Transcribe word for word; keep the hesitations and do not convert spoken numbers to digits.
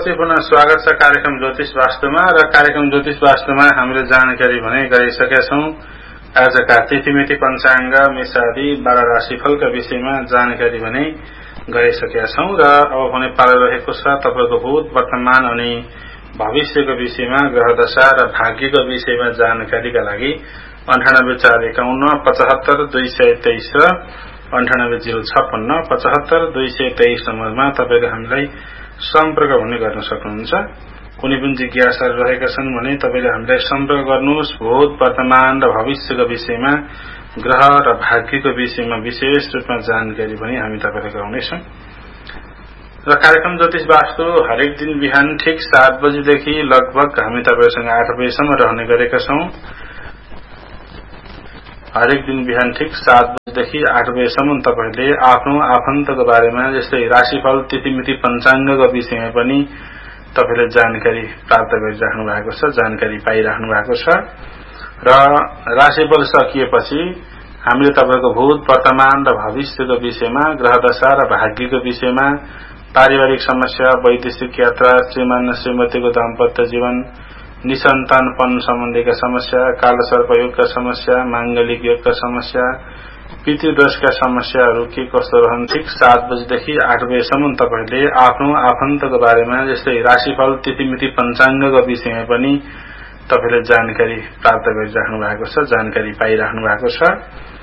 विरामपछि पुनः स्वागत छ कार्यक्रम ज्योतिष वास्तुमा र कार्यक्रम ज्योतिष वास्तुमा हामीले जानकारी भने गरिसकेका छौं। आजका तिथिमिति पञ्चाङ्ग मेषादि बाह्र राशिफलका विषयमा जानकारी भने गरिसकेका छौं र अब भने पालो रहेको छ तपाईको भूत वर्तमान अनि भविष्यको विषयमा ग्रह दशा र भाग्यको विषयमा जानकारीका लागि अन्ठानब्बे चार एकाउन्न पचहत्तर दुई सय तेइस र अन्ठानब्बे जीरो छप्पन्न पचहत्तर दुई सय तेइस नम्बरमा तपाईले हामीलाई सम्पर्क भने गर्न सक्नुहुन्छ। कुनै पनि जिज्ञासाहरू रहेका छन् भने तपाईले हामीलाई सम्पर्क गर्नुहोस्। भूत वर्तमान र भविष्यको विषयमा ग्रह र भाग्यको विषयमा विशेष रूपमा जानकारी पनि हामी तपाईलाई गराउनेछौं। र कार्यक्रम ज्योतिष वास्तु हरेक दिन बिहान ठीक सात बजेदेखि लगभग हामी तपाईसँग आठ बजेसम्म रहने गरेका छौं। हरेक दिन बिहान ठीक सात बजेदेखि आठ बजेसम्म तपाईले आफ्नो आफन्तको बारेमा जस्तै राशिफल तिथिमिति पञ्चाङ्गको विषयमा पनि तपाईले जानकारी प्राप्त गरिराख्नु भएको छ, जानकारी पाइराख्नु भएको छ। र राशिफल सकिएपछि हामीले तपाईको भूत वर्तमान र भविष्यको विषयमा ग्रह दशा र भाग्यको विषयमा पारिवारिक समस्या, वैदेशिक यात्रा, श्रीमान श्रीमतीको दाम्पत्य जीवन, निसन्तानपन सम्बन्धीका समस्या, कालसर्प योगका समस्या, मांगलिक योगका समस्या, पितृदोषका समस्याहरू के कस्तो रहन् ठीक सात बजेदेखि आठ बजेसम्म तपाईले आफ्नो आफन्तको बारेमा जस्तै राशिफल तिथिमिति पञ्चाङ्गको विषयमा पनि तपाईले जानकारी प्राप्त गरिराख्नु भएको छ, जानकारी पाइराख्नु भएको छ।